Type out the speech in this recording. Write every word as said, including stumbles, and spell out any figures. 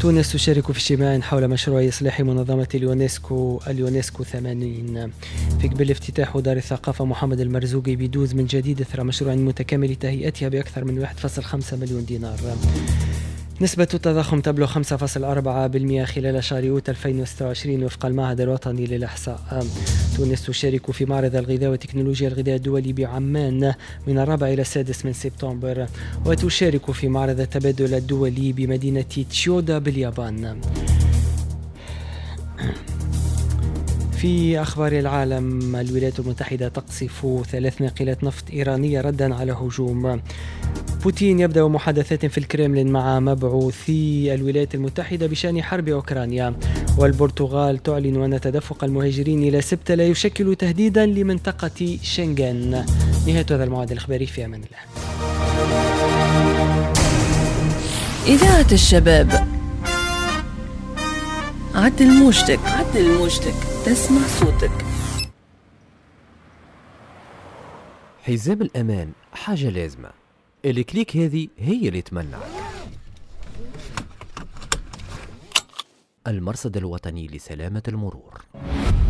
تونس تشارك في اجتماع حول مشروع إصلاح منظمة اليونسكو اليونسكو ثمانين. في قبل افتتاح دار الثقافة محمد المرزوقي بدوز من جديد إثر مشروع متكامل تهيئتها بأكثر من واحد فاصلة خمسة مليون دينار. نسبة التضخم تبلغ خمسة فاصلة أربعة بالمئة خلال شهر أوت ألفين وستة وعشرين وفق المعهد الوطني للإحصاء. تونس تشارك في معرض الغذاء وتكنولوجيا الغذاء الدولي بعمان من الرابع إلى السادس من سبتمبر، وتشارك في معرض التبادل الدولي بمدينة تشيودا باليابان. في أخبار العالم، الولايات المتحدة تقصف ثلاث ناقلات نفط إيرانية ردا على هجوم. بوتين يبدأ محادثات في الكرملين مع مبعوثي الولايات المتحدة بشأن حرب أوكرانيا. والبرتغال تعلن أن تدفق المهاجرين إلى سبتة لا يشكل تهديدا لمنطقة شنغن. نهاية هذا الموعد الإخباري، في أمان الله. إذاعة الشباب، عدل موجتك عدل موجتك تسمع صوتك. حزام الأمان حاجة لازمة، الكليك هذه هي اللي تمنعك. المرصد الوطني لسلامة المرور.